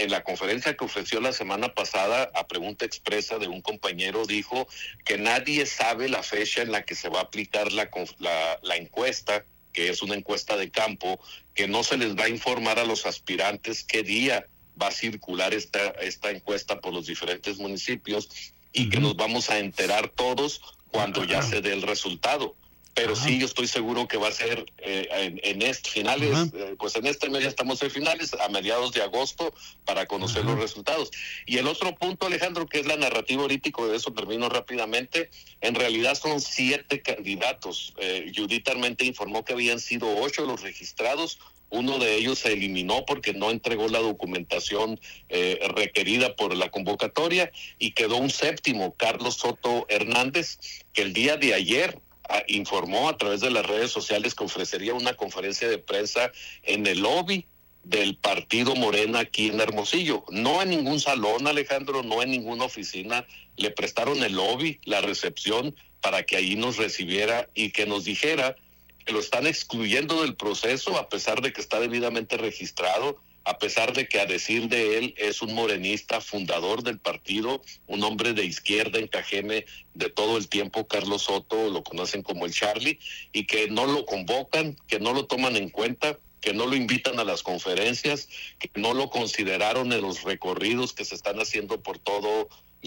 en la conferencia que ofreció la semana pasada, a pregunta expresa de un compañero, dijo que nadie sabe la fecha en la que se va a aplicar la encuesta, que es una encuesta de campo, que no se les va a informar a los aspirantes qué día va a circular esta encuesta por los diferentes municipios y que nos vamos a enterar todos cuando ya se dé el resultado. Pero sí, yo estoy seguro que va a ser en este finales, pues en este mes ya estamos en finales, a mediados de agosto, para conocer los resultados. Y el otro punto, Alejandro, que es la narrativa ahorita, de eso termino rápidamente, en realidad son 7 candidatos. Judith Armenta informó que habían sido 8 los registrados. Uno de ellos se eliminó porque no entregó la documentación requerida por la convocatoria y quedó un 7º, Carlos Soto Hernández, que el día de ayer informó a través de las redes sociales que ofrecería una conferencia de prensa en el lobby del partido Morena aquí en Hermosillo. No en ningún salón, Alejandro, no en ninguna oficina. Le prestaron el lobby, la recepción, para que ahí nos recibiera y que nos dijera que lo están excluyendo del proceso a pesar de que está debidamente registrado, a pesar de que, a decir de él, es un morenista fundador del partido, un hombre de izquierda en Cajeme de todo el tiempo. Carlos Soto, lo conocen como el Charlie, y que no lo convocan, que no lo toman en cuenta, que no lo invitan a las conferencias, que no lo consideraron en los recorridos que se están haciendo por todo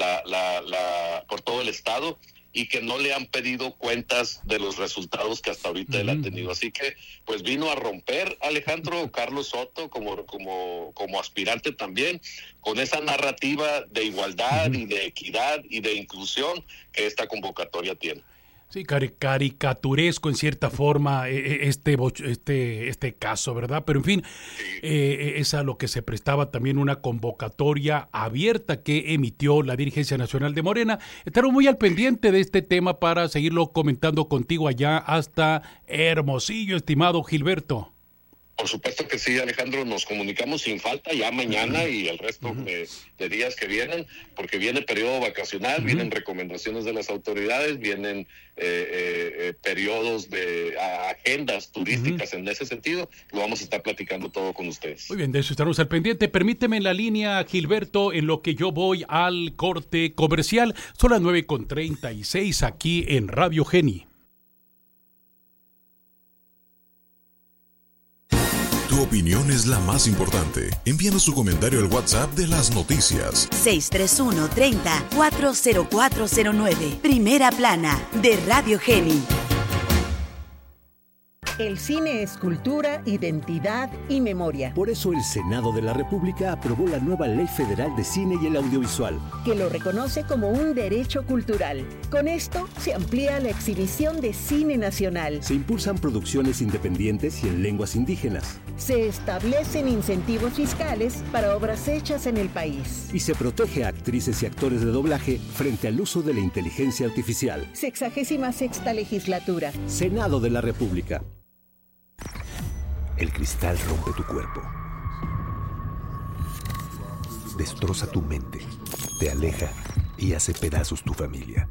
por todo el estado, y que no le han pedido cuentas de los resultados que hasta ahorita él ha tenido. Así que, pues vino a romper, Alejandro, Carlos Soto, como aspirante también, con esa narrativa de igualdad y de equidad y de inclusión que esta convocatoria tiene. Sí, caricaturesco en cierta forma este caso, ¿verdad? Pero en fin, es a lo que se prestaba también una convocatoria abierta que emitió la dirigencia nacional de Morena. Estaremos muy al pendiente de este tema para seguirlo comentando contigo allá hasta Hermosillo, estimado Gilberto. Por supuesto que sí, Alejandro, nos comunicamos sin falta ya mañana y el resto de días que vienen, porque viene periodo vacacional, vienen recomendaciones de las autoridades, vienen periodos de agendas turísticas en ese sentido. Lo vamos a estar platicando todo con ustedes. Muy bien, de eso estaremos al pendiente. Permíteme en la línea, Gilberto, en lo que yo voy al corte comercial. Son las 9:36 aquí en Radio Geni. Tu opinión es la más importante. Envíanos tu comentario al WhatsApp de las noticias. 631-30-40409. Primera plana de Radio Geni. El cine es cultura, identidad y memoria. Por eso el Senado de la República aprobó la nueva Ley Federal de Cine y el Audiovisual, que lo reconoce como un derecho cultural. Con esto se amplía la exhibición de cine nacional. Se impulsan producciones independientes y en lenguas indígenas. Se establecen incentivos fiscales para obras hechas en el país. Y se protege a actrices y actores de doblaje frente al uso de la inteligencia artificial. 66ª legislatura. Senado de la República. El cristal rompe tu cuerpo, destroza tu mente, te aleja y hace pedazos tu familia.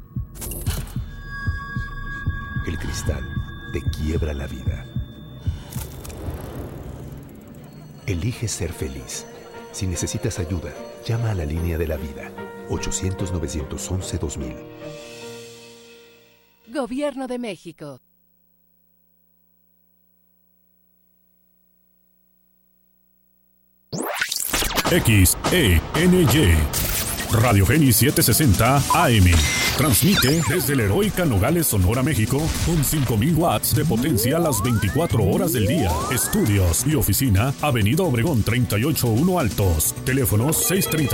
El cristal te quiebra la vida. Elige ser feliz. Si necesitas ayuda, llama a la línea de la vida, 800-911-2000. Gobierno de México. XENY Radio Geni 760 AM. Transmite desde la heroica Nogales, Sonora, México, con 5,000 watts de potencia las 24 horas del día. Estudios y oficina, Avenida Obregón 381 Altos. Teléfonos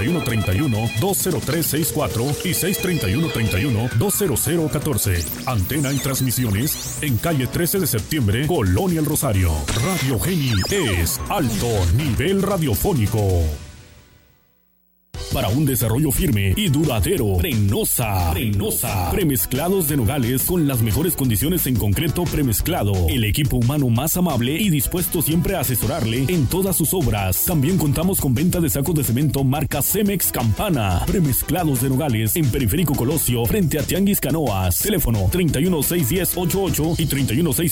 631-31-20364 y 631-31-20014. Antena y transmisiones en calle 13 de septiembre, Colonia El Rosario. Radio Geni es alto nivel radiofónico. Para un desarrollo firme y duradero, Prenosa. Premezclados de nogales con las mejores condiciones en concreto premezclado. El equipo humano más amable y dispuesto siempre a asesorarle en todas sus obras. También contamos con venta de sacos de cemento marca Cemex Campana. Premezclados de nogales en Periférico Colosio frente a Tianguis Canoas. Teléfono 31-610-88 y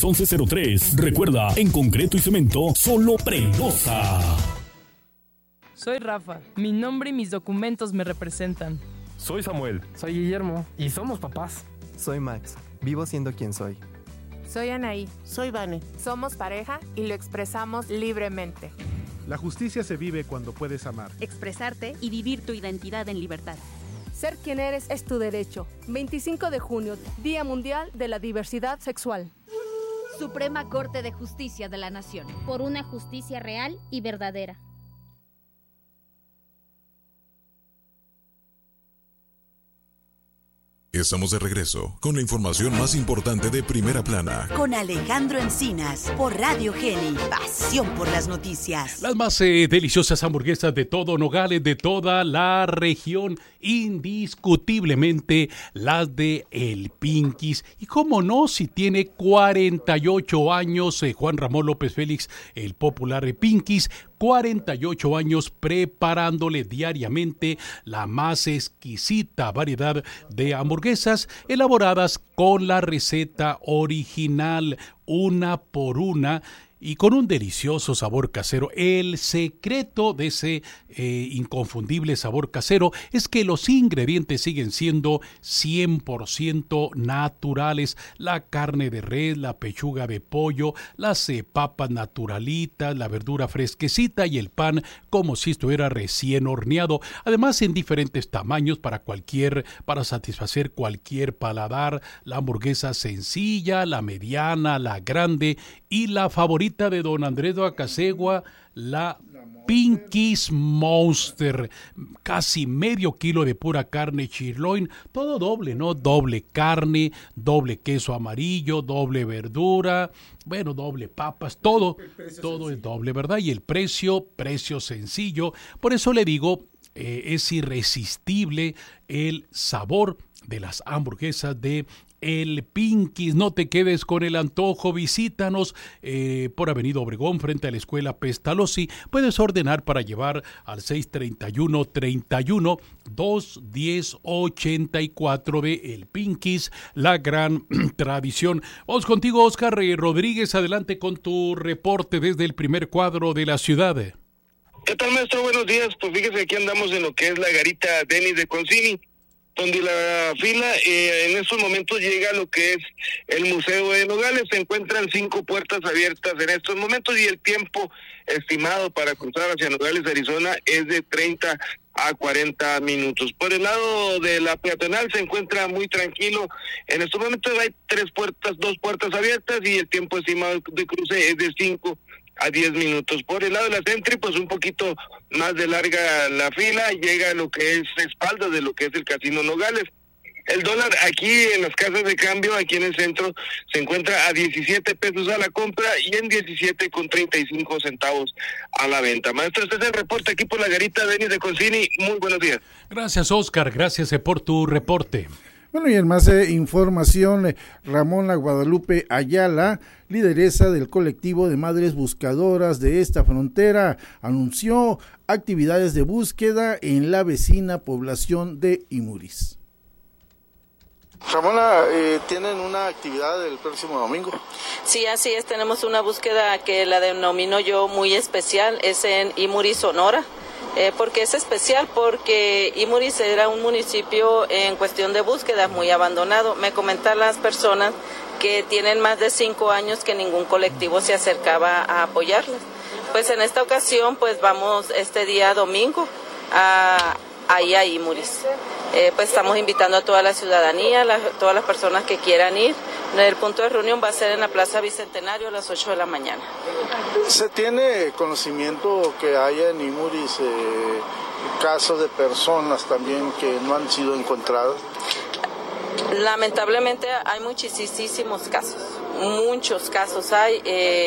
31-611-03. Recuerda, en concreto y cemento, solo Prenosa. Soy Rafa. Mi nombre y mis documentos me representan. Soy Samuel. Soy Guillermo. Y somos papás. Soy Max. Vivo siendo quien soy. Soy Anaí. Soy Vane. Somos pareja y lo expresamos libremente. La justicia se vive cuando puedes amar, expresarte y vivir tu identidad en libertad. Ser quien eres es tu derecho. 25 de junio, Día Mundial de la Diversidad Sexual. Suprema Corte de Justicia de la Nación. Por una justicia real y verdadera. Estamos de regreso con la información más importante de Primera Plana. Con Alejandro Encinas, por Radio Geni, pasión por las noticias. Las más deliciosas hamburguesas de todo Nogales, de toda la región, indiscutiblemente las de El Pinky's. Y cómo no, si tiene 48 años, Juan Ramón López Félix, el popular Pinky's, 48 años preparándole diariamente la más exquisita variedad de hamburguesas elaboradas con la receta original, una por una, y con un delicioso sabor casero. El secreto de ese inconfundible sabor casero es que los ingredientes siguen siendo 100% naturales. La carne de res, la pechuga de pollo, las papas naturalitas, la verdura fresquecita y el pan como si estuviera recién horneado. Además, en diferentes tamaños para satisfacer cualquier paladar. La hamburguesa sencilla, la mediana, la grande y la favorita de don Andrés de Acasegua, la Pinky's Monster, casi medio kilo de pura carne sirloin, todo doble, ¿no? Doble carne, doble queso amarillo, doble verdura, bueno, doble papas, todo es doble, ¿verdad? Y el precio sencillo, por eso le digo, es irresistible el sabor de las hamburguesas de El Pinky's. No te quedes con el antojo, visítanos por Avenida Obregón frente a la Escuela Pestalozzi. Puedes ordenar para llevar al 631-210-84 de El Pinky's, la gran tradición. Vamos contigo, Oscar Rodríguez, adelante con tu reporte desde el primer cuadro de la ciudad. ¿Qué tal, maestro? Buenos días. Pues fíjese, aquí andamos en lo que es la garita Denis de Concini, donde la fila en estos momentos llega a lo que es el Museo de Nogales. Se encuentran 5 puertas abiertas en estos momentos y el tiempo estimado para cruzar hacia Nogales, Arizona, es de 30 a 40 minutos. Por el lado de la peatonal se encuentra muy tranquilo. En estos momentos hay 2 puertas abiertas y el tiempo estimado de cruce es de 5 a 10 minutos. Por el lado de la Sentry, pues un poquito más de larga la fila, llega a lo que es espaldas de lo que es el Casino Nogales. El dólar aquí en las casas de cambio, aquí en el centro, se encuentra a 17 pesos a la compra y en 17,35 centavos a la venta. Maestro, este es el reporte aquí por la garita Denis de Concini. Muy buenos días. Gracias, Oscar. Gracias por tu reporte. Bueno, y en más información, Ramona Guadalupe Ayala, lideresa del colectivo de madres buscadoras de esta frontera, anunció actividades de búsqueda en la vecina población de Imuris. Ramona, ¿tienen una actividad el próximo domingo? Sí, así es, tenemos una búsqueda que la denomino yo muy especial, es en Imuris, Sonora. ¿Por qué es especial? Porque Imuris era un municipio en cuestión de búsqueda muy abandonado. Me comentan las personas que tienen más de 5 años que ningún colectivo se acercaba a apoyarlas. Pues en esta ocasión pues vamos este día domingo ahí a Imuris. Pues estamos invitando a toda la ciudadanía, todas las personas que quieran ir. El punto de reunión va a ser en la Plaza Bicentenario a las 8 de la mañana. ¿Se tiene conocimiento que haya en Imuris casos de personas también que no han sido encontradas? Lamentablemente hay muchísimos casos, muchos casos hay,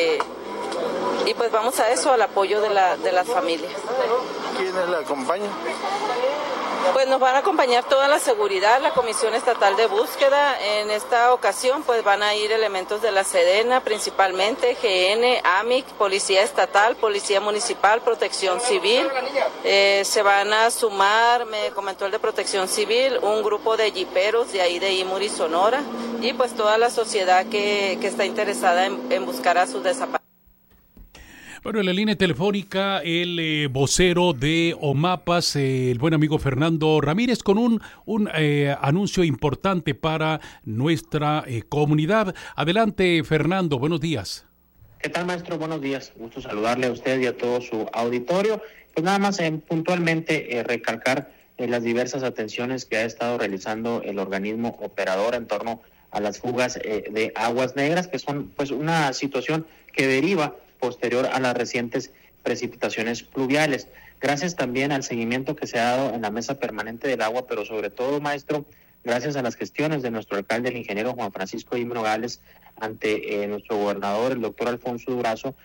y pues vamos a eso, al apoyo de las familias. ¿Quiénes la acompañan? Pues nos van a acompañar toda la seguridad, la Comisión Estatal de Búsqueda. En esta ocasión pues van a ir elementos de la Sedena, principalmente GN, AMIC, Policía Estatal, Policía Municipal, Protección Civil. Se van a sumar, me comentó el de Protección Civil, un grupo de jiperos de ahí de Imuris, Sonora, y pues toda la sociedad que está interesada en buscar a sus desaparecidos. Bueno, en la línea telefónica, el vocero de OMAPAS, el buen amigo Fernando Ramírez, con un anuncio importante para nuestra comunidad. Adelante, Fernando, buenos días. ¿Qué tal, maestro? Buenos días. Gusto saludarle a usted y a todo su auditorio. Pues nada más puntualmente recalcar las diversas atenciones que ha estado realizando el organismo operador en torno a las fugas de aguas negras, que son pues una situación que deriva posterior a las recientes precipitaciones pluviales. Gracias también al seguimiento que se ha dado en la Mesa Permanente del Agua, pero sobre todo, maestro, gracias a las gestiones de nuestro alcalde, el ingeniero Juan Francisco I. Nogales, ante nuestro gobernador, el doctor Alfonso Durazo,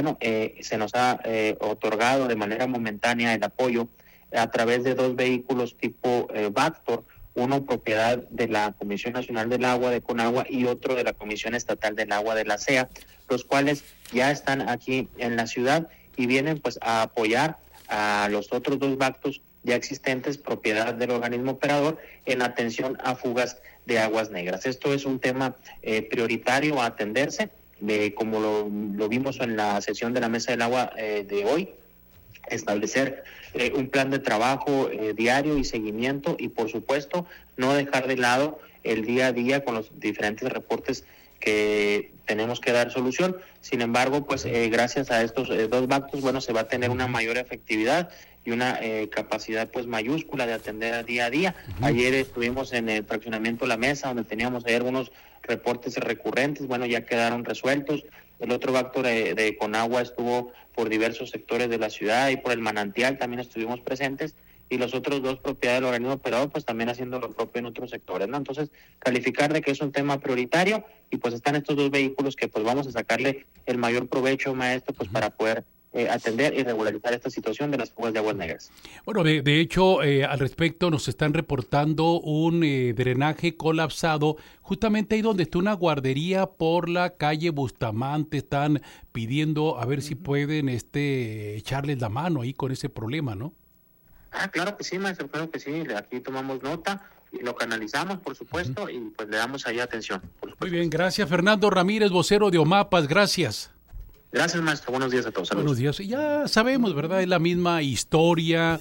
se nos ha otorgado de manera momentánea el apoyo a través de 2 vehículos tipo Vactor, uno propiedad de la Comisión Nacional del Agua de Conagua y otro de la Comisión Estatal del Agua de la CEA, los cuales ya están aquí en la ciudad y vienen pues a apoyar a los otros 2 Vactos ya existentes, propiedad del organismo operador, en atención a fugas de aguas negras. Esto es un tema prioritario a atenderse, como lo vimos en la sesión de la Mesa del Agua de hoy, establecer un plan de trabajo diario y seguimiento y, por supuesto, no dejar de lado el día a día con los diferentes reportes que tenemos que dar solución. Sin embargo, pues gracias a estos 2 Vactos, se va a tener una mayor efectividad y una capacidad pues mayúscula de atender día a día. Ayer estuvimos en el fraccionamiento La Mesa, donde teníamos ahí algunos reportes recurrentes, ya quedaron resueltos. El otro Vactor de Conagua estuvo por diversos sectores de la ciudad y por el manantial también estuvimos presentes, y los otros 2 propiedades del organismo operador pues también haciendo lo propio en otros sectores, ¿no? Entonces, calificar de que es un tema prioritario y pues están estos 2 vehículos que pues vamos a sacarle el mayor provecho, maestro, pues para poder atender y regularizar esta situación de las fugas de aguas negras. Bueno, de hecho, al respecto nos están reportando un drenaje colapsado justamente ahí donde está una guardería por la calle Bustamante. Están pidiendo a ver si pueden echarles la mano ahí con ese problema, ¿no? Claro que sí, maestro, claro que sí. Aquí tomamos nota y lo canalizamos, por supuesto, y pues le damos ahí atención. Muy bien, gracias, Fernando Ramírez, vocero de OMAPAS, gracias. Gracias, maestro. Buenos días a todos. Saludos. Buenos días. Ya sabemos, ¿verdad? Es la misma historia,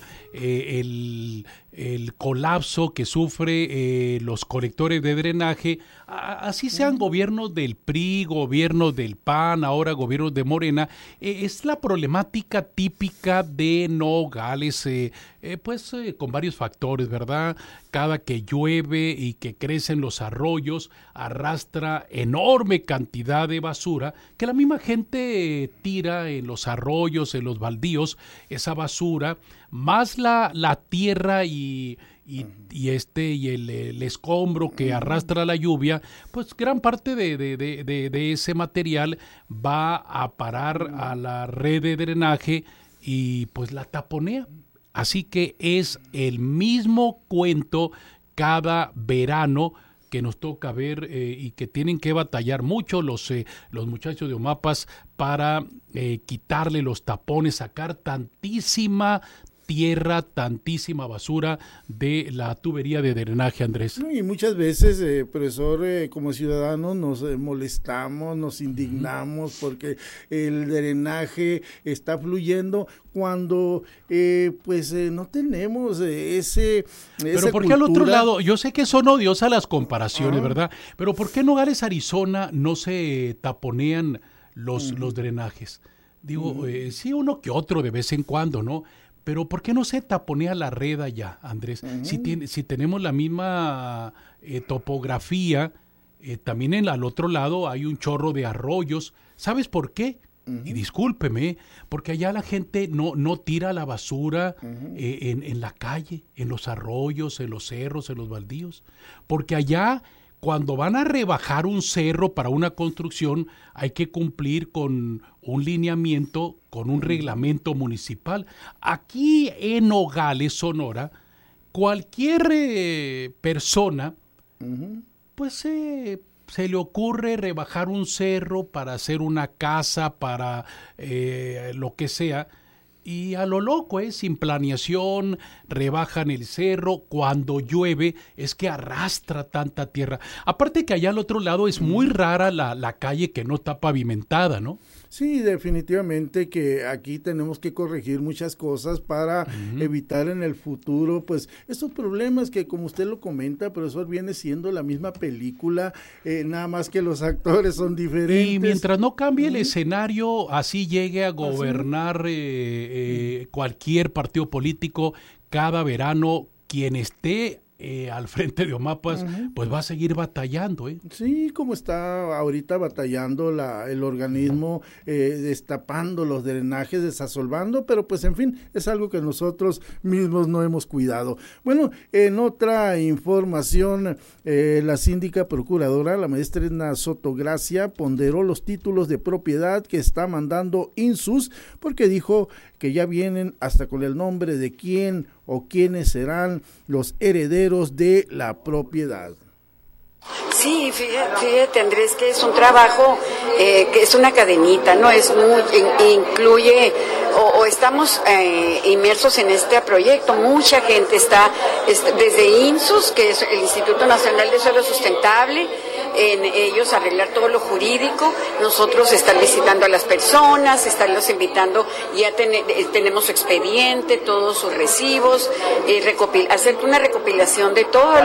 el colapso que sufre los colectores de drenaje, así sean gobiernos del PRI, gobiernos del PAN, ahora gobiernos de Morena. Es la problemática típica de Nogales, con varios factores, ¿verdad? Cada que llueve y que crecen los arroyos, arrastra enorme cantidad de basura que la misma gente tira en los arroyos, en los baldíos, esa basura, más la tierra y el escombro que arrastra la lluvia, pues gran parte de ese material va a parar a la red de drenaje y pues la taponea. Así que es el mismo cuento cada verano que nos toca ver y que tienen que batallar mucho los muchachos de OMAPAS para quitarle los tapones, sacar tantísima tierra, tantísima basura de la tubería de drenaje, Andrés. Y muchas veces, profesor, como ciudadanos nos molestamos, nos indignamos porque el drenaje está fluyendo cuando no tenemos ese Pero ¿por qué al otro lado? Yo sé que son odiosas las comparaciones, ¿verdad? Pero ¿por qué en Nogales, Arizona, no se taponean los drenajes? Digo, sí, uno que otro de vez en cuando, ¿no? Pero ¿por qué no se taponea la red allá, Andrés? Si tenemos la misma topografía, también al otro lado hay un chorro de arroyos. ¿Sabes por qué? Y discúlpeme, porque allá la gente no tira la basura en la calle, en los arroyos, en los cerros, en los baldíos. Porque allá, cuando van a rebajar un cerro para una construcción, hay que cumplir con un lineamiento, con un reglamento municipal. Aquí en Nogales, Sonora, cualquier persona, pues se le ocurre rebajar un cerro para hacer una casa, para lo que sea, y a lo loco, sin planeación, rebajan el cerro. Cuando llueve es que arrastra tanta tierra. Aparte que allá al otro lado es muy rara la calle que no está pavimentada, ¿no? Sí, definitivamente que aquí tenemos que corregir muchas cosas para evitar en el futuro, pues, estos problemas que, como usted lo comenta, profesor, viene siendo la misma película, nada más que los actores son diferentes. Y mientras no cambie el escenario, así llegue a gobernar cualquier partido político, cada verano, quien esté al frente de Omapas, pues va a seguir batallando. Sí, como está ahorita batallando el organismo, destapando los drenajes, desasolvando, pero pues en fin, es algo que nosotros mismos no hemos cuidado. Bueno, en otra información, la síndica procuradora, la maestra Edna Soto Gracia, ponderó los títulos de propiedad que está mandando INSUS, porque dijo que ya vienen hasta con el nombre de quién o quiénes serán los herederos de la propiedad. Sí, fíjate Andrés, que es un trabajo que es una cadenita, no es incluye o estamos inmersos en este proyecto. Mucha gente está desde INSUS, que es el Instituto Nacional de Suelo Sustentable, en ellos arreglar todo lo jurídico, nosotros estar visitando a las personas, estarlos invitando, ya tenemos su expediente, todos sus recibos, hacer una recopilación de todos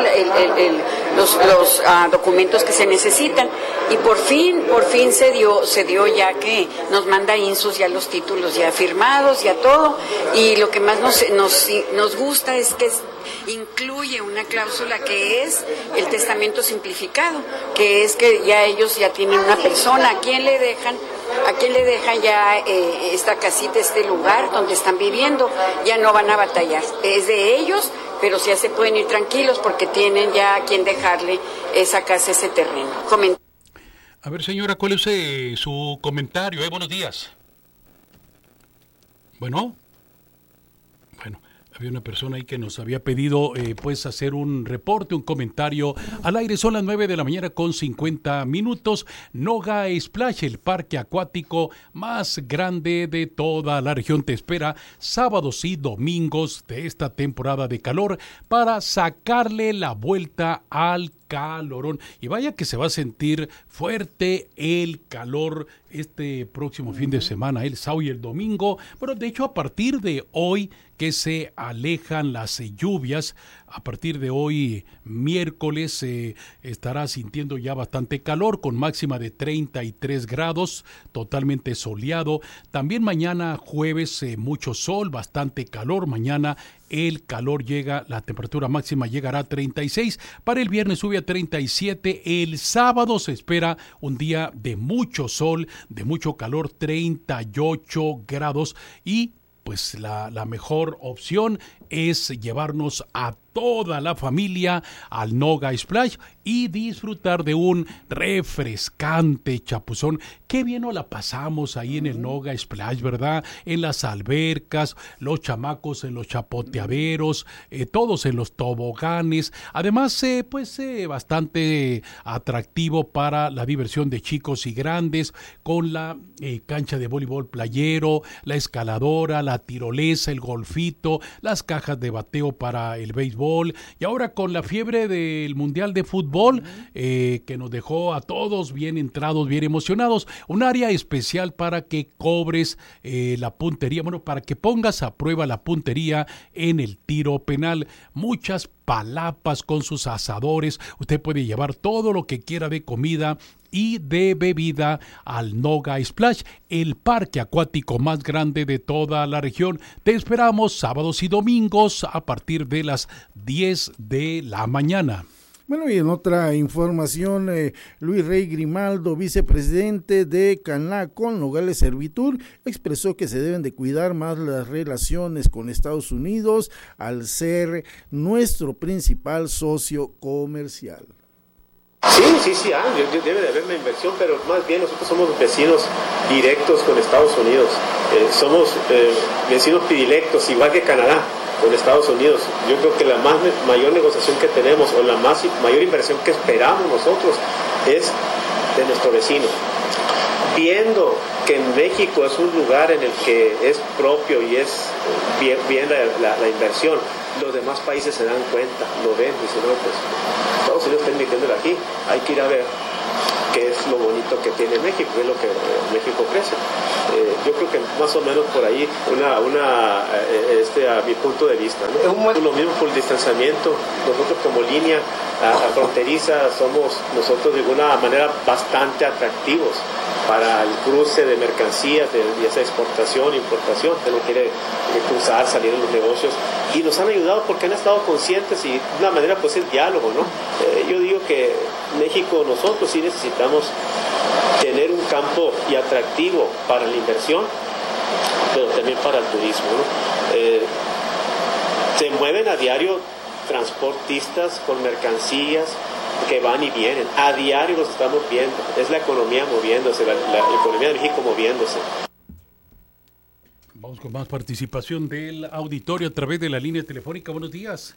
los documentos que se necesitan, y por fin se dio ya que nos manda INSUS ya los títulos ya firmados, ya todo, y lo que más nos gusta es que incluye una cláusula que es el testamento simplificado, que es que ya ellos ya tienen una persona a quien le dejan ya esta casita, este lugar donde están viviendo, ya no van a batallar, es de ellos, pero ya se pueden ir tranquilos porque tienen ya a quien dejarle esa casa, ese terreno. A ver, señora, ¿cuál es su comentario? Buenos días. Bueno, había una persona ahí que nos había pedido pues hacer un reporte, un comentario al aire. Son las 9 de la mañana con 50 minutos. Noga Splash, el parque acuático más grande de toda la región, te espera sábados y domingos de esta temporada de calor para sacarle la vuelta al calorón. Y vaya que se va a sentir fuerte el calor este próximo fin de semana, el sábado y el domingo. Bueno, de hecho, a partir de hoy que se alejan las lluvias, a partir de hoy, miércoles, se estará sintiendo ya bastante calor, con máxima de 33 grados, totalmente soleado. También mañana jueves, mucho sol, bastante calor. Mañana el calor llega, la temperatura máxima llegará a 36. Para el viernes sube a 37. El sábado se espera un día de mucho sol, de mucho calor, 38 grados. Y pues la mejor opción es llevarnos a toda la familia al Noga Splash y disfrutar de un refrescante chapuzón. Qué bien nos la pasamos ahí en el Noga Splash, ¿verdad? En las albercas, los chamacos en los chapoteaderos, todos en los toboganes. Además, bastante atractivo para la diversión de chicos y grandes, con la cancha de voleibol playero, la escaladora, la tirolesa, el golfito, las cajas de bateo para el béisbol, y ahora con la fiebre del Mundial de Fútbol, que nos dejó a todos bien entrados, bien emocionados, un área especial para que cobres la puntería, para que pongas a prueba la puntería en el tiro penal. Muchas palapas con sus asadores, usted puede llevar todo lo que quiera de comida y de bebida al Noga Splash, el parque acuático más grande de toda la región. Te esperamos sábados y domingos a partir de las 10 de la mañana. Bueno, y en otra información, Luis Rey Grimaldo, vicepresidente de Canacon Nogales Servitur, expresó que se deben de cuidar más las relaciones con Estados Unidos al ser nuestro principal socio comercial. Sí, debe de haber una inversión, pero más bien nosotros somos vecinos directos con Estados Unidos, somos vecinos predilectos, igual que Canadá con Estados Unidos. Yo creo que la mayor negociación que tenemos, o la mayor inversión que esperamos nosotros, es de nuestro vecino. Viendo que México es un lugar en el que es propio y es bien la inversión, los demás países se dan cuenta, lo ven, dicen, no, pues Estados Unidos está invirtiendo aquí, hay que ir a ver que es lo bonito que tiene México, que es lo que México crece. Yo creo que más o menos por ahí, a mi punto de vista, ¿no? Lo mismo por el distanciamiento. Nosotros como línea fronteriza somos nosotros de alguna manera bastante atractivos para el cruce de mercancías, ya sea exportación, importación. Usted no quiere cruzar, salir en los negocios, y nos han ayudado porque han estado conscientes, y de una manera pues el diálogo, ¿no? Yo digo que México, nosotros sí necesitamos tener un campo y atractivo para la inversión, pero también para el turismo, ¿no? Se mueven a diario transportistas con mercancías que van y vienen. A diario los estamos viendo. Es la economía moviéndose, la economía de México moviéndose. Vamos con más participación del auditorio a través de la línea telefónica. Buenos días.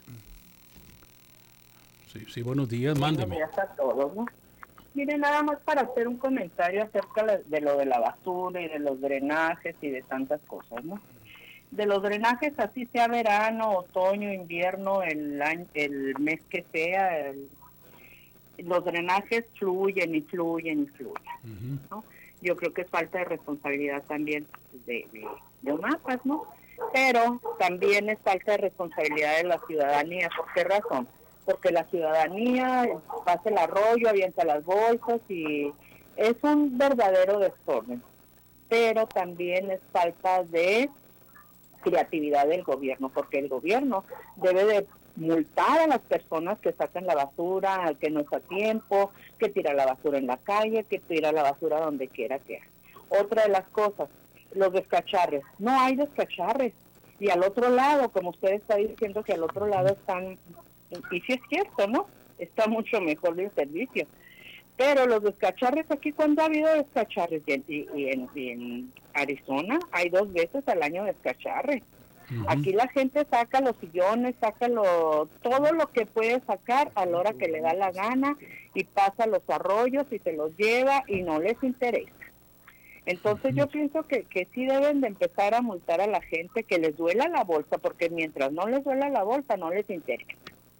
Sí, buenos días, mándeme. Buenos días a todos, ¿no? Mire, nada más para hacer un comentario acerca de lo de la basura y de los drenajes y de tantas cosas, ¿no? De los drenajes, así sea verano, otoño, invierno, el mes que sea, los drenajes fluyen y fluyen y fluyen, ¿no? Yo creo que es falta de responsabilidad también de UNAPAS, ¿no? Pero también es falta de responsabilidad de la ciudadanía. ¿Por qué razón? Porque la ciudadanía pasa el arroyo, avienta las bolsas y es un verdadero desorden. Pero también es falta de creatividad del gobierno, porque el gobierno debe de multar a las personas que sacan la basura, que no está a tiempo, que tira la basura en la calle, que tira la basura donde quiera que haya. Otra de las cosas, los descacharres. No hay descacharres. Y al otro lado, como usted está diciendo que al otro lado están, y sí es cierto, ¿no? Está mucho mejor el servicio. Pero los descacharres aquí, ¿cuándo ha habido descacharres? Y en Arizona hay 2 veces al año descacharres. Aquí la gente saca los sillones, todo lo que puede sacar a la hora que le da la gana y pasa los arroyos y se los lleva y no les interesa. Entonces yo pienso que sí deben de empezar a multar a la gente, que les duela la bolsa, porque mientras no les duela la bolsa no les interesa.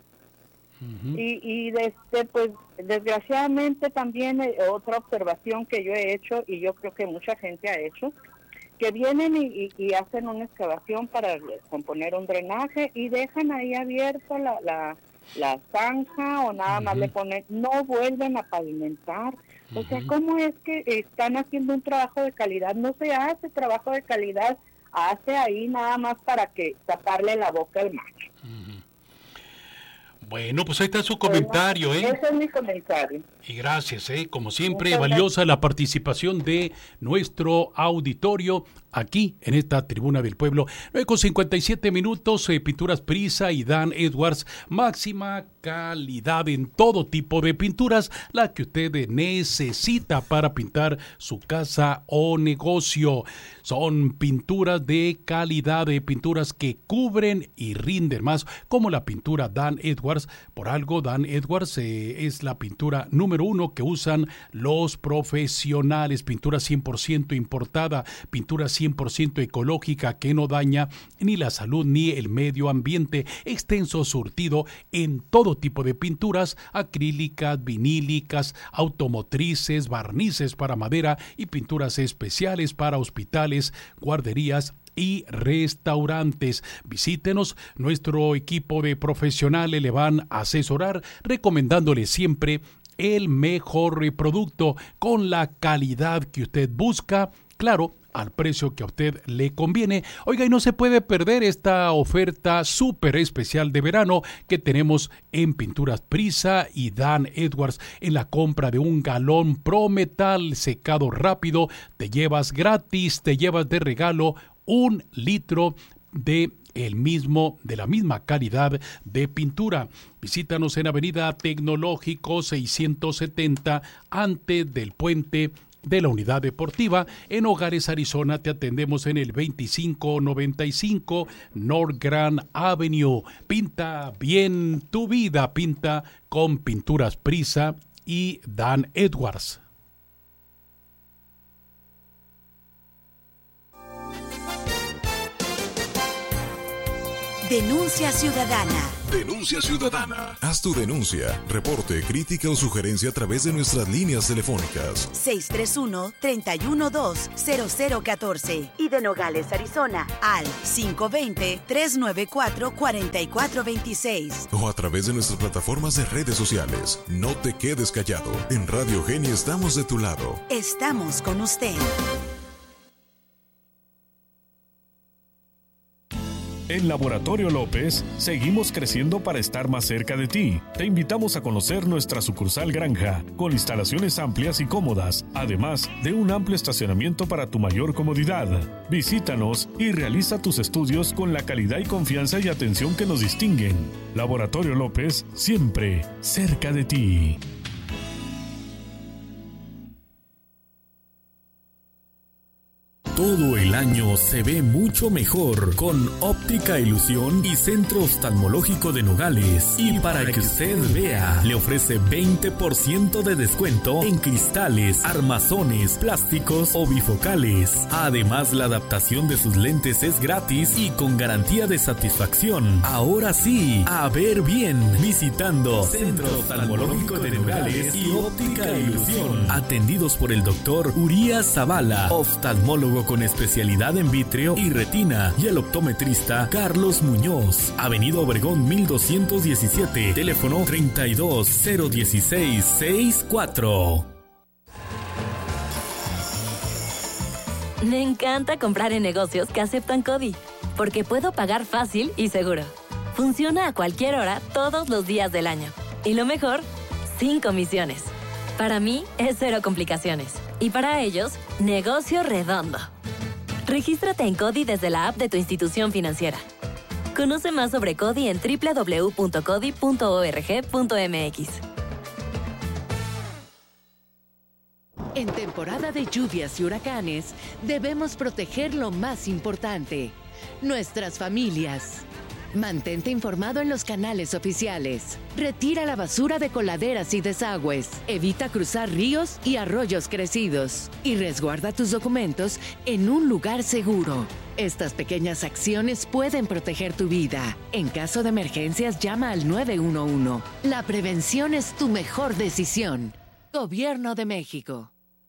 Pues desgraciadamente también otra observación que yo he hecho, y yo creo que mucha gente ha hecho, que vienen y hacen una excavación para componer un drenaje y dejan ahí abierto la zanja, o nada más le ponen, no vuelven a pavimentar. O sea, ¿cómo es que están haciendo un trabajo de calidad? No se hace trabajo de calidad, hace ahí nada más para que taparle la boca al macho. Bueno, pues ahí está su comentario, ¿eh? Ese es mi comentario. Y gracias, como siempre, valiosa la participación de nuestro auditorio aquí en esta Tribuna del Pueblo. 9:57 Pinturas Prisa y Dan Edwards, máxima calidad en todo tipo de pinturas, la que usted necesita para pintar su casa o negocio. Son pinturas de calidad, de pinturas que cubren y rinden más, como la pintura Dan Edwards. Por algo, Dan Edwards es la pintura número 1 que usan los profesionales. Pintura 100% importada, pintura 100% ecológica que no daña ni la salud ni el medio ambiente. Extenso surtido en todo tipo de pinturas, acrílicas, vinílicas, automotrices, barnices para madera y pinturas especiales para hospitales, guarderías y restaurantes. Visítenos, nuestro equipo de profesionales le van a asesorar, recomendándole siempre el mejor producto con la calidad que usted busca, claro, al precio que a usted le conviene. Oiga, y no se puede perder esta oferta súper especial de verano que tenemos en Pinturas Prisa y Dan Edwards. En la compra de un galón Prometal secado rápido, te llevas gratis, te llevas de regalo 1 litro de la misma calidad de pintura. Visítanos en Avenida Tecnológico 670, antes del puente de la Unidad Deportiva. En Hogares, Arizona, te atendemos en el 2595 North Grand Avenue. Pinta bien tu vida, pinta con Pinturas Prisa y Dan Edwards. Denuncia Ciudadana. Denuncia Ciudadana. Haz tu denuncia, reporte, crítica o sugerencia a través de nuestras líneas telefónicas. 631-312-0014 y de Nogales, Arizona, al 520-394-4426. O a través de nuestras plataformas de redes sociales. No te quedes callado. En Radio Geni estamos de tu lado. Estamos con usted. En Laboratorio López, seguimos creciendo para estar más cerca de ti. Te invitamos a conocer nuestra sucursal Granja, con instalaciones amplias y cómodas, además de un amplio estacionamiento para tu mayor comodidad. Visítanos y realiza tus estudios con la calidad y confianza y atención que nos distinguen. Laboratorio López, siempre cerca de ti. Todo el año se ve mucho mejor con Óptica Ilusión y Centro Oftalmológico de Nogales. Y para que usted vea, le ofrece 20% de descuento en cristales, armazones, plásticos o bifocales. Además, la adaptación de sus lentes es gratis y con garantía de satisfacción. Ahora sí, a ver bien, visitando Centro Oftalmológico de Nogales y Óptica Ilusión. Atendidos por el doctor Urias Zavala, oftalmólogo con especialidad en vítreo y retina, y el optometrista Carlos Muñoz. Avenida Obregón 1217, teléfono 32-016-64. Me encanta comprar en negocios que aceptan CODI, porque puedo pagar fácil y seguro. Funciona a cualquier hora, todos los días del año. Y lo mejor, sin comisiones. Para mí es cero complicaciones. Y para ellos, negocio redondo. Regístrate en CODI desde la app de tu institución financiera. Conoce más sobre CODI en www.codi.org.mx. En temporada de lluvias y huracanes, debemos proteger lo más importante, nuestras familias. Mantente informado en los canales oficiales. Retira la basura de coladeras y desagües. Evita cruzar ríos y arroyos crecidos. Y resguarda tus documentos en un lugar seguro. Estas pequeñas acciones pueden proteger tu vida. En caso de emergencias, llama al 911. La prevención es tu mejor decisión. Gobierno de México.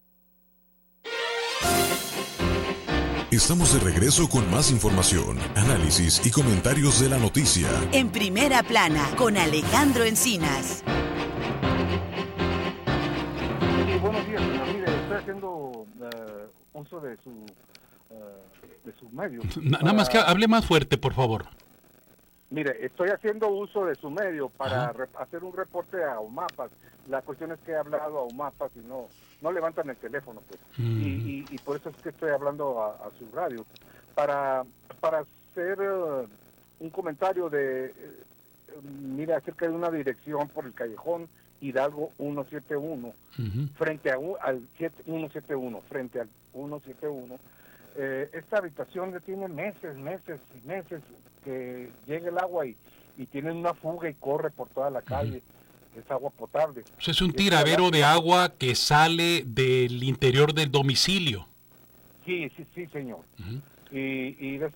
Estamos de regreso con más información, análisis y comentarios de la noticia. En Primera Plana, con Alejandro Encinas. Buenos días, mire, estoy haciendo uso de su medio. Nada más que hable más fuerte, por favor. Mire, estoy haciendo uso de su medio para hacer un reporte a OMAPAS. La cuestión es que he hablado a OMAPAS y no levantan el teléfono, pues. Y por eso es que estoy hablando a su radio. Para hacer un comentario mira, acerca de una dirección por el callejón Hidalgo 171, frente al 171, frente al 171. Esta habitación ya tiene meses que llega el agua y tienen una fuga y corre por toda la calle. Es agua potable. Es un tiradero de agua que sale del interior del domicilio. Sí, señor. Y le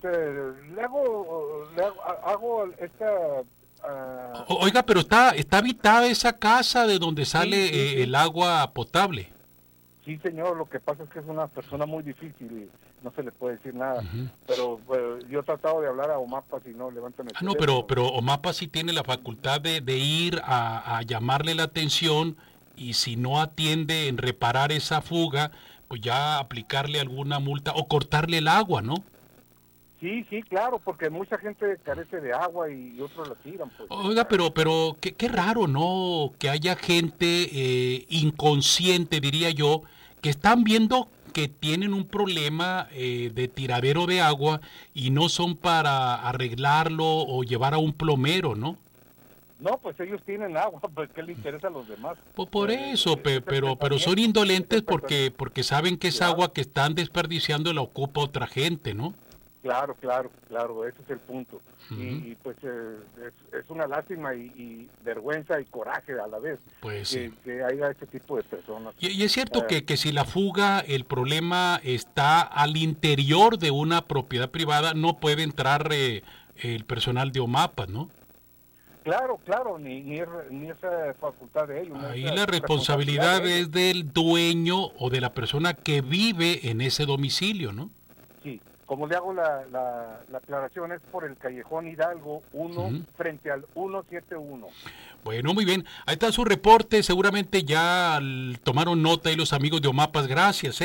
hago esta... Oiga, pero está habitada esa casa de donde sale el agua potable. Sí, señor, lo que pasa es que es una persona muy difícil y no se le puede decir nada. Pero yo he tratado de hablar a OMAPAS y no levantan el teléfono. No, pero OMAPAS sí tiene la facultad de ir a llamarle la atención, y si no atiende en reparar esa fuga, pues ya aplicarle alguna multa o cortarle el agua, ¿no? Sí, claro, porque mucha gente carece de agua y otros la tiran. Pues. Oiga, pero qué raro, ¿no? Que haya gente inconsciente, diría yo, que están viendo que tienen un problema de tiradero de agua y no son para arreglarlo o llevar a un plomero, ¿no? No, pues ellos tienen agua, pues ¿qué le interesa a los demás? Pues por eso, pero son indolentes porque saben que esa agua que están desperdiciando la ocupa otra gente, ¿no? Claro, ese es el punto. Y pues es una lástima y vergüenza y coraje a la vez que haya este tipo de personas. Y es cierto que si la fuga, el problema está al interior de una propiedad privada, no puede entrar el personal de OMAPAS, ¿no? Claro, ni esa facultad de ellos. Ahí la responsabilidad es del dueño o de la persona que vive en ese domicilio, ¿no? Sí, como le hago la aclaración, es por el Callejón Hidalgo 1 frente al 171. Bueno, muy bien. Ahí está su reporte. Seguramente ya tomaron nota ahí los amigos de OMAPAS. Gracias,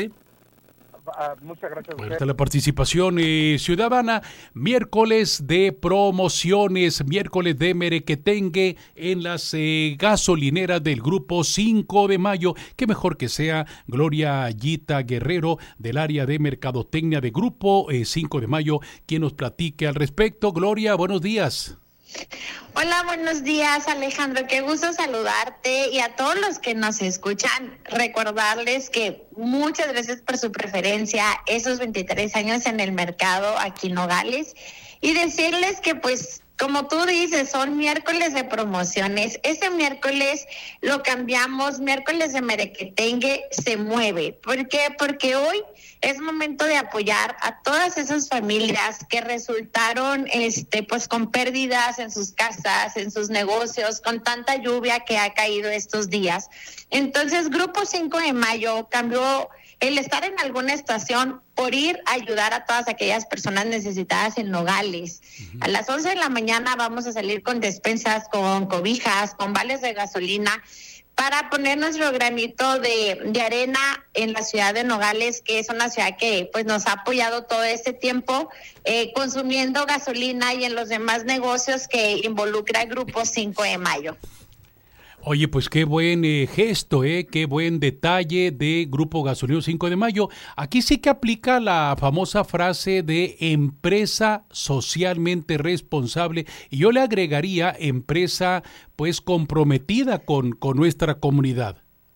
Muchas gracias. Bueno, está la participación ciudadana. Miércoles de promociones, miércoles de merequetengue en las gasolineras del Grupo 5 de Mayo. Qué mejor que sea Gloria Ayita Guerrero del área de Mercadotecnia de Grupo 5 de Mayo quien nos platique al respecto. Gloria, buenos días. Hola, buenos días, Alejandro, qué gusto saludarte y a todos los que nos escuchan, recordarles que muchas gracias por su preferencia, esos 23 años en el mercado aquí en Nogales, y decirles que pues, como tú dices, son miércoles de promociones. Ese miércoles lo cambiamos, miércoles de merequetengue se mueve. ¿Por qué? Porque hoy es momento de apoyar a todas esas familias que resultaron pues con pérdidas en sus casas, en sus negocios, con tanta lluvia que ha caído estos días. Entonces, Grupo 5 de Mayo cambió el estar en alguna estación por ir a ayudar a todas aquellas personas necesitadas en Nogales. A las 11 de la mañana vamos a salir con despensas, con cobijas, con vales de gasolina, para poner nuestro granito de arena en la ciudad de Nogales, que es una ciudad que pues nos ha apoyado todo este tiempo, consumiendo gasolina, y en los demás negocios que involucra el Grupo 5 de Mayo. Oye, pues qué buen gesto, qué buen detalle de Grupo Gasolinero 5 de Mayo. Aquí sí que aplica la famosa frase de empresa socialmente responsable, y yo le agregaría empresa pues comprometida con nuestra comunidad.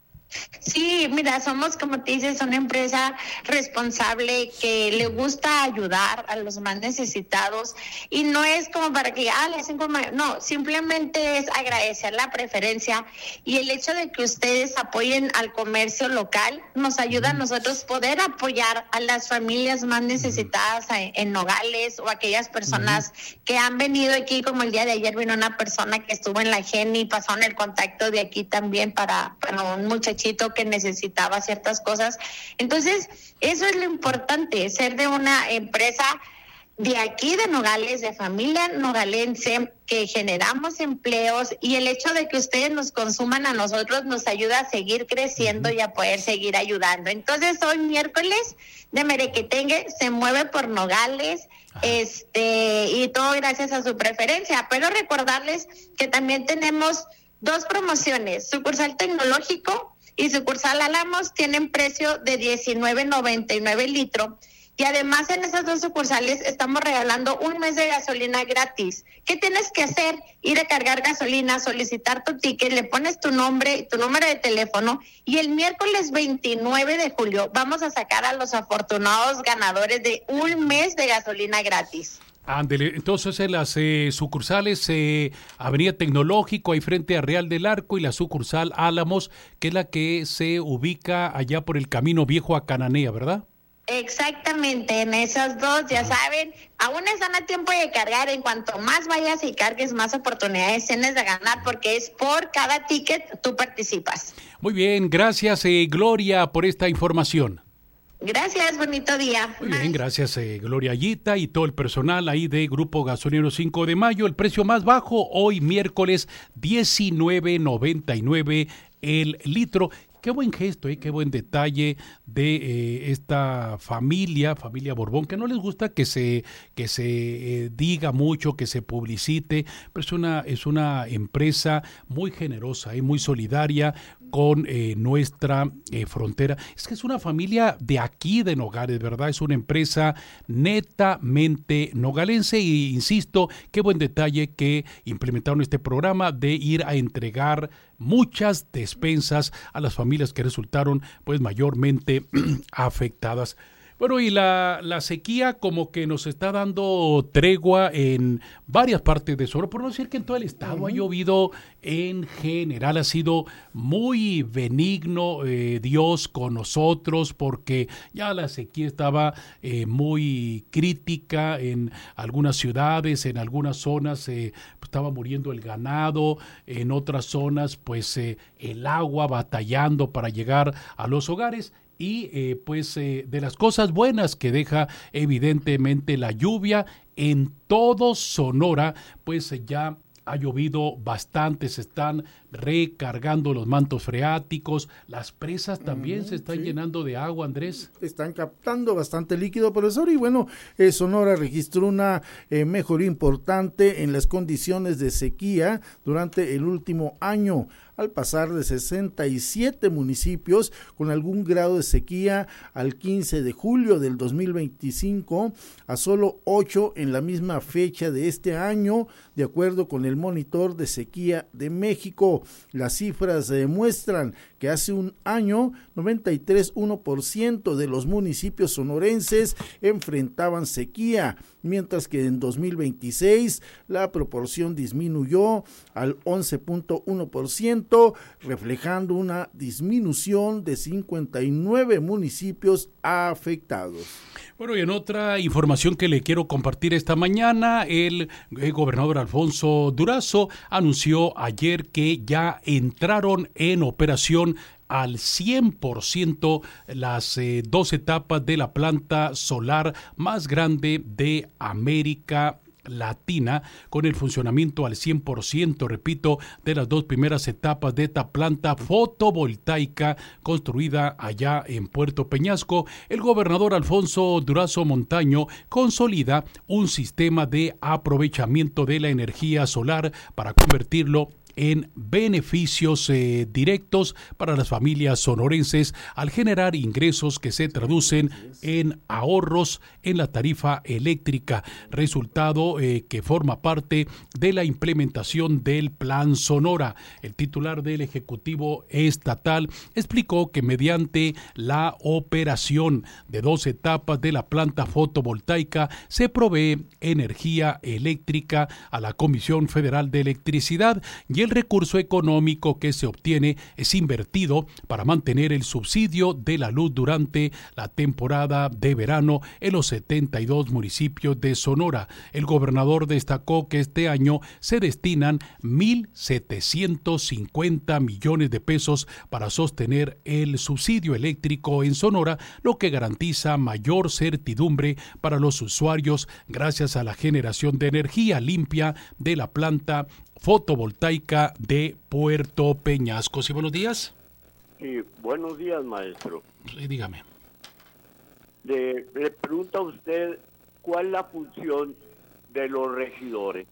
Sí, mira, somos, como te dices, una empresa responsable que le gusta ayudar a los más necesitados, y no es como para que, no, simplemente es agradecer la preferencia y el hecho de que ustedes apoyen al comercio local nos ayuda a nosotros poder apoyar a las familias más necesitadas en Nogales, o aquellas personas que han venido aquí, como el día de ayer vino una persona que estuvo en la Geni, pasaron el contacto de aquí también para un muchachito que necesitaba ciertas cosas. Entonces, eso es lo importante, ser de una empresa de aquí de Nogales, de familia nogalense, que generamos empleos, y el hecho de que ustedes nos consuman a nosotros nos ayuda a seguir creciendo y a poder seguir ayudando. Entonces, hoy miércoles de merequetengue se mueve por Nogales, y todo gracias a su preferencia. Pero recordarles que también tenemos 2 promociones, sucursal tecnológico y sucursal Álamos, tienen precio de $19.99 el litro. Y además en esas 2 sucursales estamos regalando un mes de gasolina gratis. ¿Qué tienes que hacer? Ir a cargar gasolina, solicitar tu ticket, le pones tu nombre, tu número de teléfono, y el miércoles 29 de julio vamos a sacar a los afortunados ganadores de un mes de gasolina gratis. Ándele, entonces en las sucursales Avenida Tecnológico, ahí frente a Real del Arco, y la sucursal Álamos, que es la que se ubica allá por el Camino Viejo a Cananea, ¿verdad? Exactamente, en esas 2, ya saben, aún están a tiempo de cargar. En cuanto más vayas y cargues, más oportunidades tienes de ganar, porque es por cada ticket tú participas. Muy bien, gracias Gloria por esta información. Gracias, bonito día. Muy bien, gracias Gloria Ayita y todo el personal ahí de Grupo Gasolinero 5 de Mayo. El precio más bajo hoy miércoles, $19.99 el litro. Qué buen gesto, qué buen detalle de esta familia Borbón, que no les gusta que se diga mucho, que se publicite, pero es una empresa muy generosa y muy solidaria con nuestra frontera. Es que es una familia de aquí de Nogales, ¿verdad? Es una empresa netamente nogalense, y insisto, qué buen detalle que implementaron este programa de ir a entregar muchas despensas a las familias que resultaron pues mayormente afectadas. Bueno, y la sequía como que nos está dando tregua en varias partes de Sonora, por no decir que en todo el estado ha llovido en general, ha sido muy benigno Dios con nosotros, porque ya la sequía estaba muy crítica en algunas ciudades, en algunas zonas estaba muriendo el ganado, en otras zonas pues el agua batallando para llegar a los hogares. Y de las cosas buenas que deja evidentemente la lluvia en todo Sonora, pues ya ha llovido bastante, se están recargando los mantos freáticos, las presas también se están llenando de agua, Andrés. Están captando bastante líquido, profesor, y bueno, Sonora registró una mejoría importante en las condiciones de sequía durante el último año, al pasar de 67 municipios con algún grado de sequía al 15 de julio del 2025 a solo 8 en la misma fecha de este año, de acuerdo con el Monitor de Sequía de México. Las cifras demuestran que hace un año 93,1% de los municipios sonorenses enfrentaban sequía, mientras que en 2026 la proporción disminuyó al 11,1%, reflejando una disminución de 59 municipios afectados. Bueno, y en otra información que le quiero compartir esta mañana, el gobernador Alfonso Durazo anunció ayer que ya entraron en operación al 100% las 2 etapas de la planta solar más grande de América Latina, con el funcionamiento al 100%, repito, de las 2 primeras etapas de esta planta fotovoltaica construida allá en Puerto Peñasco. El gobernador Alfonso Durazo Montaño consolida un sistema de aprovechamiento de la energía solar para convertirlo en beneficios directos para las familias sonorenses al generar ingresos que se traducen en ahorros en la tarifa eléctrica, resultado que forma parte de la implementación del Plan Sonora. El titular del Ejecutivo Estatal explicó que mediante la operación de 2 etapas de la planta fotovoltaica se provee energía eléctrica a la Comisión Federal de Electricidad y el recurso económico que se obtiene es invertido para mantener el subsidio de la luz durante la temporada de verano en los 72 municipios de Sonora. El gobernador destacó que este año se destinan 1,750 millones de pesos para sostener el subsidio eléctrico en Sonora, lo que garantiza mayor certidumbre para los usuarios gracias a la generación de energía limpia de la planta fotovoltaica de Puerto Peñasco. Sí, buenos días. Sí, buenos días, maestro. Sí, dígame. Le pregunta a usted cuál es la función de los regidores.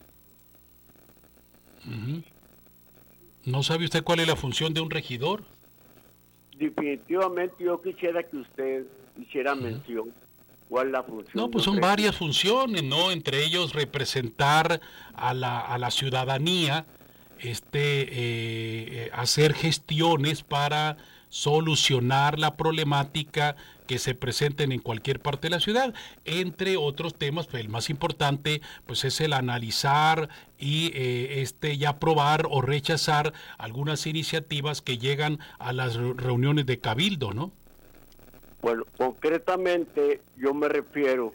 ¿No sabe usted cuál es la función de un regidor? Definitivamente yo quisiera que usted hiciera mención. ¿Cuál es la función? No, pues son varias funciones, ¿no? Entre ellos representar a la ciudadanía, hacer gestiones para solucionar la problemática que se presenten en cualquier parte de la ciudad, entre otros temas. Pues el más importante pues es el analizar y ya aprobar o rechazar algunas iniciativas que llegan a las reuniones de cabildo, ¿no? Bueno, concretamente yo me refiero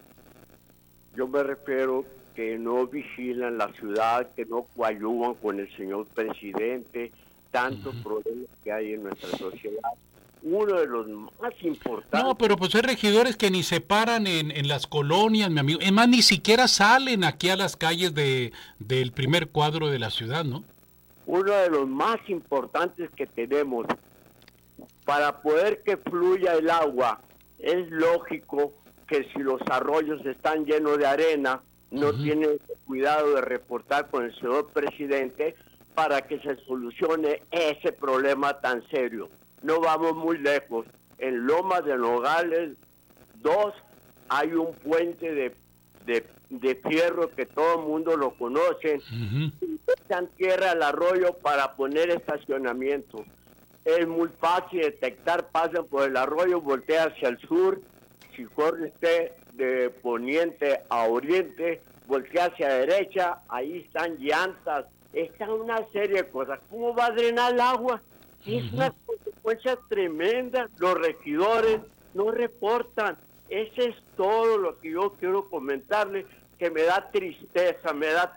que no vigilan la ciudad, que no coadyuvan con el señor presidente, tantos problemas que hay en nuestra sociedad. Uno de los más importantes... No, pero pues hay regidores que ni se paran en las colonias, mi amigo. Es más, ni siquiera salen aquí a las calles del primer cuadro de la ciudad, ¿no? Uno de los más importantes que tenemos para poder que fluya el agua, es lógico que si los arroyos están llenos de arena, no tienen cuidado de reportar con el señor presidente para que se solucione ese problema tan serio. No vamos muy lejos. En Lomas de Nogales 2 hay un puente de fierro que todo el mundo lo conoce. Echan tierra al arroyo para poner estacionamiento. Es muy fácil detectar, pasan por el arroyo, voltea hacia el sur si corre usted de poniente a oriente, voltea hacia derecha, ahí están llantas, está una serie de cosas. ¿Cómo va a drenar el agua? Es una consecuencia tremenda. Los regidores no reportan. Ese es todo lo que yo quiero comentarles, que me da tristeza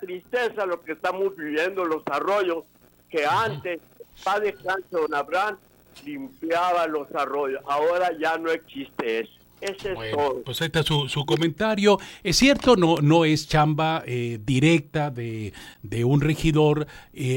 lo que estamos viviendo, los arroyos, que antes, para descanso, don Abraham limpiaba los arroyos, ahora ya no existe eso. Ese es todo. Pues ahí está su comentario. Es cierto, no es chamba directa de un regidor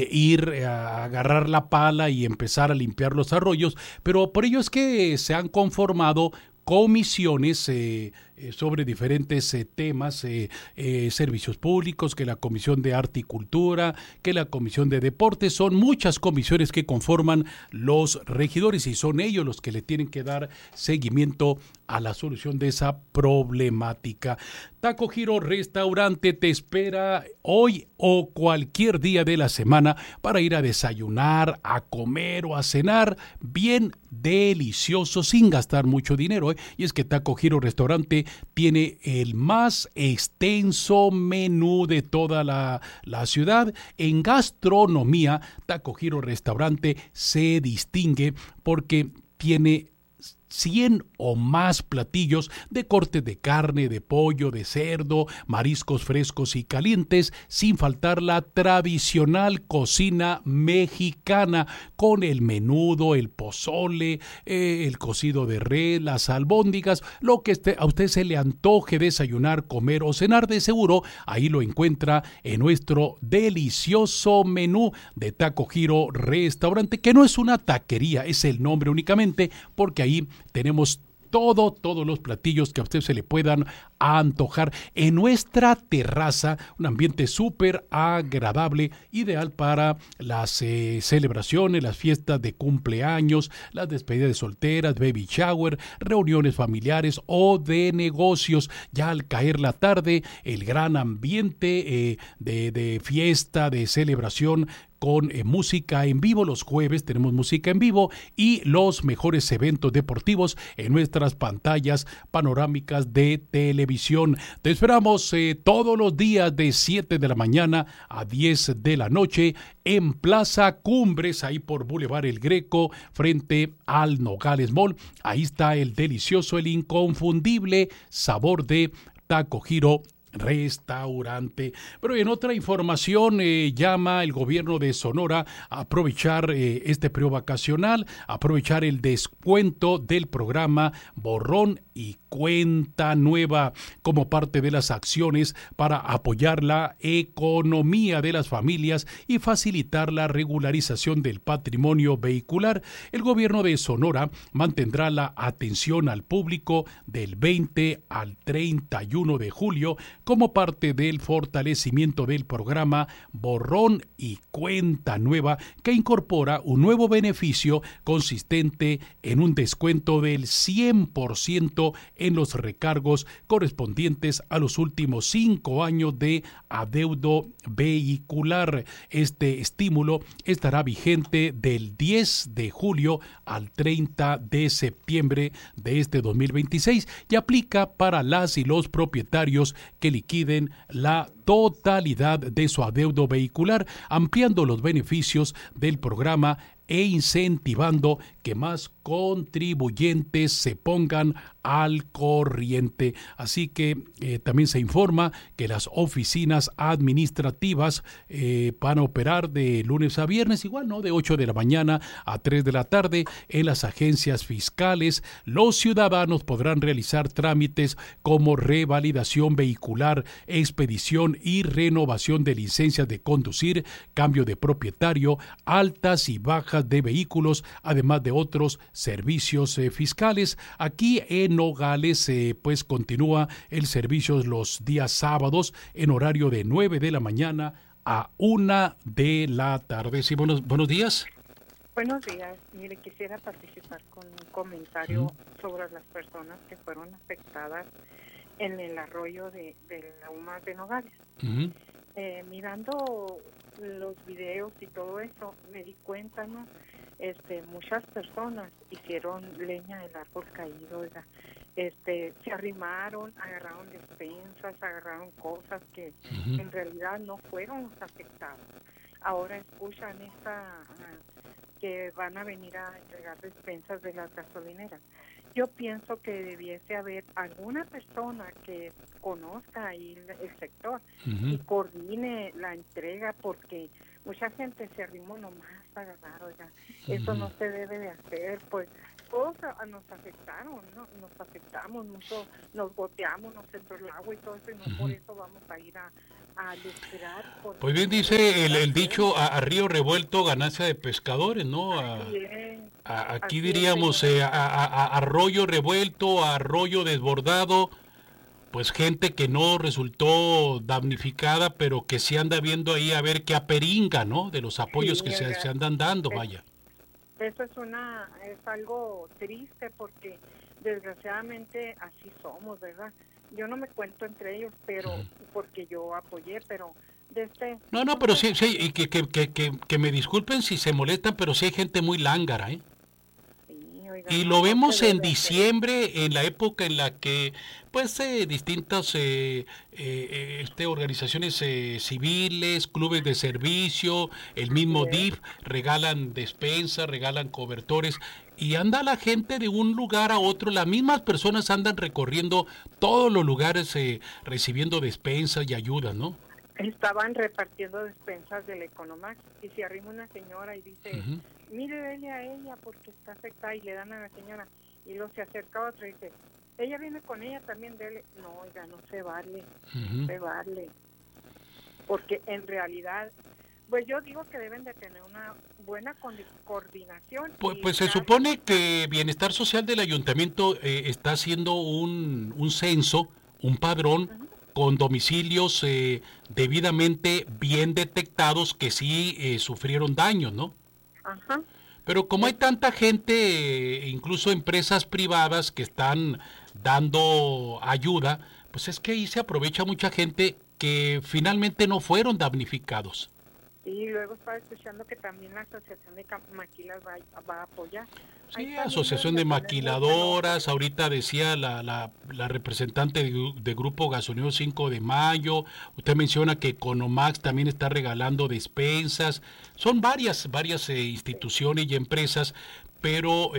ir a agarrar la pala y empezar a limpiar los arroyos, pero por ello es que se han conformado comisiones sobre diferentes temas, servicios públicos, que la Comisión de Arte y Cultura, que la Comisión de Deportes. Son muchas comisiones que conforman los regidores y son ellos los que le tienen que dar seguimiento a la solución de esa problemática. Taco Giro Restaurante te espera hoy o cualquier día de la semana para ir a desayunar, a comer o a cenar bien delicioso sin gastar mucho dinero. Y es que Taco Giro Restaurante tiene el más extenso menú de toda la ciudad. En gastronomía, Taco Giro Restaurante se distingue porque tiene 100 o más platillos de corte de carne, de pollo, de cerdo, mariscos frescos y calientes, sin faltar la tradicional cocina mexicana con el menudo, el pozole, el cocido de res, las albóndigas, lo que a usted se le antoje desayunar, comer o cenar, de seguro ahí lo encuentra en nuestro delicioso menú de Taco Giro Restaurante, que no es una taquería, es el nombre únicamente, porque ahí tenemos todos los platillos que a usted se le puedan antojar en nuestra terraza, un ambiente súper agradable, ideal para las celebraciones, las fiestas de cumpleaños, las despedidas de solteras, baby shower, reuniones familiares o de negocios. Ya al caer la tarde, el gran ambiente de fiesta, de celebración, con música en vivo. Los jueves tenemos música en vivo y los mejores eventos deportivos en nuestras pantallas panorámicas de televisión. Te esperamos todos los días de 7 de la mañana a 10 de la noche en Plaza Cumbres, ahí por Boulevard El Greco, frente al Nogales Mall. Ahí está el delicioso, el inconfundible sabor de Taco Giro Restaurante. Pero en otra información, llama el gobierno de Sonora a aprovechar este periodo vacacional, aprovechar el descuento del programa Borrón y Cuenta Nueva como parte de las acciones para apoyar la economía de las familias y facilitar la regularización del patrimonio vehicular. El gobierno de Sonora mantendrá la atención al público del 20 al 31 de julio como parte del fortalecimiento del programa Borrón y Cuenta Nueva, que incorpora un nuevo beneficio consistente en un descuento del 100% en los recargos correspondientes a los últimos 5 años de adeudo vehicular. Este estímulo estará vigente del 10 de julio al 30 de septiembre de este 2026 y aplica para las y los propietarios que liquiden la totalidad de su adeudo vehicular, ampliando los beneficios del programa e incentivando que más contribuyentes se pongan al corriente. Así que también se informa que las oficinas administrativas van a operar de lunes a viernes, igual, ¿no? De 8 de la mañana a 3 de la tarde. En las agencias fiscales, los ciudadanos podrán realizar trámites como revalidación vehicular, expedición y renovación de licencias de conducir, cambio de propietario, altas y bajas de vehículos, además de otros servicios fiscales. Aquí en Nogales pues continúa el servicio los días sábados en horario de 9 de la mañana a 1 de la tarde. Sí, buenos días. Buenos días. Mire, quisiera participar con un comentario sobre las personas que fueron afectadas en el arroyo de Lagunas de Nogales. Mirando los videos y todo eso, me di cuenta, ¿no? Muchas personas hicieron leña del árbol caído, se arrimaron, agarraron despensas, agarraron cosas que en realidad no fueron los afectados. Ahora escuchan que van a venir a entregar despensas de las gasolineras. Yo pienso que debiese haber alguna persona que conozca ahí el sector y coordine la entrega, porque mucha gente se arrimó nomás a agarrar, oiga, eso no se debe de hacer, pues todos nos afectaron, ¿no? Nos afectamos mucho, nos goteamos, nos entró el agua y todo eso, y no por eso vamos a ir a lucrar. Pues bien dice el dicho, a río revuelto ganancia de pescadores, ¿no? Aquí diríamos a arroyo revuelto, a arroyo desbordado, pues gente que no resultó damnificada, pero que sí anda viendo ahí a ver qué aperinga, ¿no? De los apoyos que se andan dando, vaya. Eso es algo triste, porque desgraciadamente así somos, ¿verdad? Yo no me cuento entre ellos, pero porque yo apoyé, pero No, pero sí, y que me disculpen si se molestan, pero sí hay gente muy lángara, ¿eh? Y lo vemos en diciembre, en la época en la que pues distintas organizaciones civiles, clubes de servicio, el mismo DIF, regalan despensas, regalan cobertores, y anda la gente de un lugar a otro, las mismas personas andan recorriendo todos los lugares recibiendo despensas y ayudas, ¿no? Estaban repartiendo despensas del Economax y se arrima una señora y dice, mire, dele a ella porque está afectada, y le dan a la señora, y luego se acerca otra y dice, ella viene con ella también, dele. No, oiga, no se vale, se vale, porque en realidad, pues yo digo que deben de tener una buena coordinación. Pues se supone que Bienestar Social del Ayuntamiento está haciendo un censo, un padrón, con domicilios debidamente bien detectados que sí sufrieron daños, ¿no? Ajá. Pero como hay tanta gente, incluso empresas privadas que están dando ayuda, pues es que ahí se aprovecha mucha gente que finalmente no fueron damnificados. Y luego estaba escuchando que también la Asociación de Maquilas va a apoyar. Sí, Asociación de Maquiladoras, ahorita decía la representante de Grupo Gasolinero 5 de Mayo, usted menciona que Economax también está regalando despensas, son varias instituciones y empresas, pero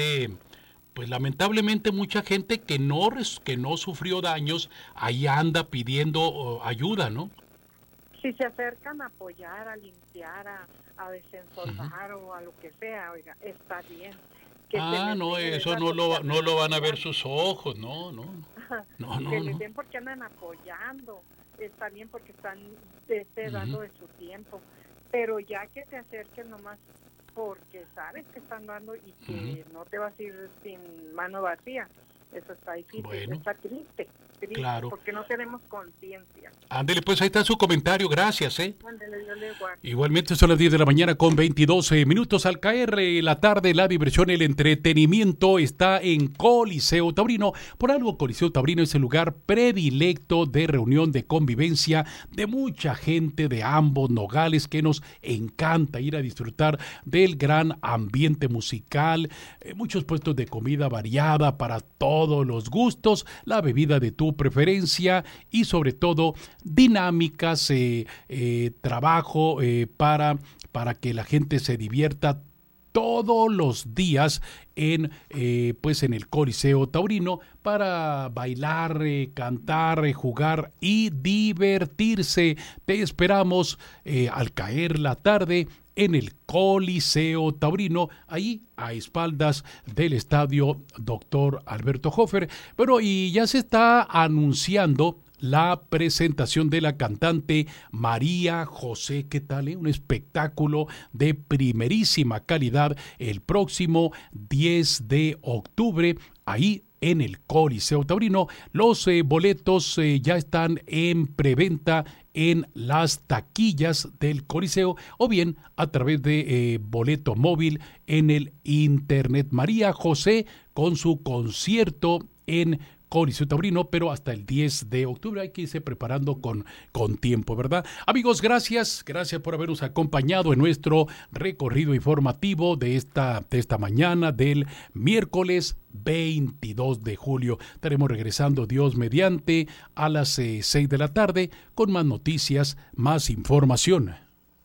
pues lamentablemente mucha gente que no sufrió daños, ahí anda pidiendo ayuda, ¿no? Si se acercan a apoyar, a limpiar, a desensolvar o a lo que sea, oiga, está bien. No, eso no lo van a ver sus ojos, no. Que les den porque andan apoyando, está bien porque están dando de su tiempo, pero ya que te acerquen nomás porque sabes que están dando y que no te vas a ir sin mano vacía, eso está difícil, está triste, claro, porque no tenemos conciencia. Ándele, pues ahí está su comentario, gracias. Ándele, yo le guardo. Igualmente son las 10 de la mañana con 22 minutos. Al caer la tarde, la diversión, el entretenimiento está en Coliseo Taurino. Por algo, Coliseo Taurino es el lugar predilecto de reunión, de convivencia de mucha gente de ambos nogales, que nos encanta ir a disfrutar del gran ambiente musical, muchos puestos de comida variada para todos los gustos, la bebida de tu preferencia y sobre todo dinámicas, trabajo para que la gente se divierta todos los días en el Coliseo Taurino, para bailar, cantar, jugar y divertirse. Te esperamos al caer la tarde en el Coliseo Taurino, ahí a espaldas del estadio Dr. Alberto Hofer. Bueno, y ya se está anunciando la presentación de la cantante María José. ¿Qué tal? Un espectáculo de primerísima calidad el próximo 10 de octubre, ahí en el Coliseo Taurino. Los boletos ya están en preventa en las taquillas del Coliseo o bien a través de boleto móvil en el internet. María José con su concierto en con Instituto Taurino, pero hasta el 10 de octubre hay que irse preparando con tiempo, ¿verdad? Amigos, gracias por habernos acompañado en nuestro recorrido informativo de esta mañana del miércoles 22 de julio. Estaremos regresando, Dios mediante, a las 6 de la tarde con más noticias, más información.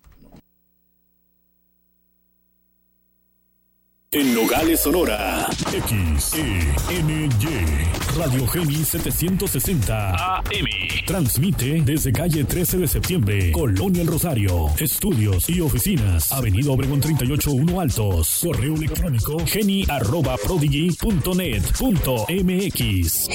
En Nogales, Sonora, XENY, Radio Geni 760 AM. Transmite desde calle 13 de septiembre, Colonia El Rosario. Estudios y oficinas, Avenida Obregón 38-1 Altos. Correo electrónico geni@prodigy.net.mx.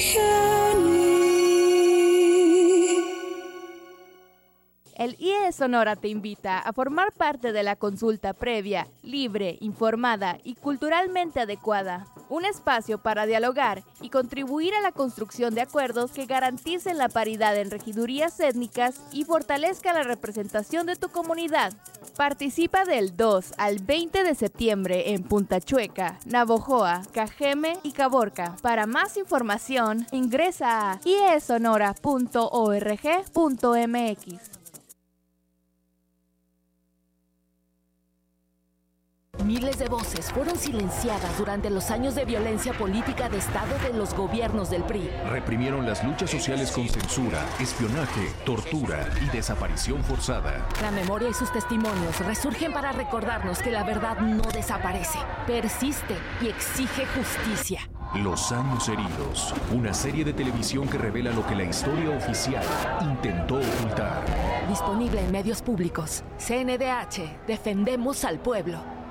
El IE Sonora te invita a formar parte de la consulta previa, libre, informada y culturalmente adecuada. Un espacio para dialogar y contribuir a la construcción de acuerdos que garanticen la paridad en regidurías étnicas y fortalezcan la representación de tu comunidad. Participa del 2 al 20 de septiembre en Punta Chueca, Navojoa, Cajeme y Caborca. Para más información, ingresa a iesonora.org.mx. Miles de voces fueron silenciadas durante los años de violencia política de Estado de los gobiernos del PRI. Reprimieron las luchas sociales con censura, espionaje, tortura y desaparición forzada. La memoria y sus testimonios resurgen para recordarnos que la verdad no desaparece, persiste y exige justicia. Los años heridos, una serie de televisión que revela lo que la historia oficial intentó ocultar. Disponible en medios públicos. CNDH, defendemos al pueblo.